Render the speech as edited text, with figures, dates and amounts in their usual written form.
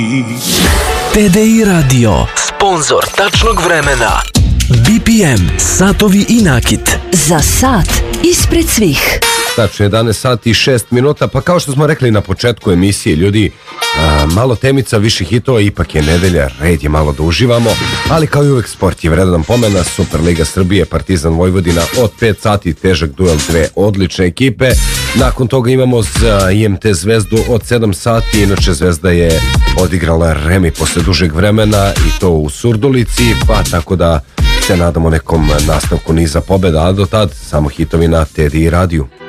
TDI Radio, sponzor tačnog vremena. BPM, satovi i nakit. Za sat ispred svih. Tačno 11 sati i 6 minuta, pa kao što smo rekli na početku emisije, ljudi, malo temica, više hitova, ipak je nedelja, red je malo da uživamo, ali kao i uvek sport je vredan pomena. Superliga Srbije, Partizan Vojvodina od 5 sati, težak duel, dve odlične ekipe. Nakon toga imamo za IMT Zvezdu od 7 sati, inače Zvezda je odigrala remi posle dužeg vremena i to u Surdulici, pa tako da se nadamo nekom nastavku niza pobjeda, a do tad samo hitovi na TDI radiju.